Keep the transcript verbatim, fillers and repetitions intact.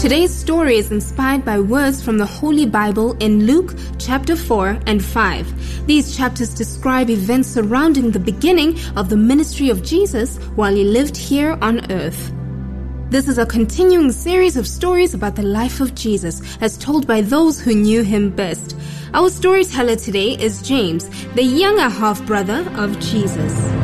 Today's story is inspired by words from the Holy Bible in Luke chapter four and five. These chapters describe events surrounding the beginning of the ministry of Jesus while he lived here on earth. This is a continuing series of stories about the life of Jesus as told by those who knew him best. Our storyteller today is James, the younger half-brother of Jesus.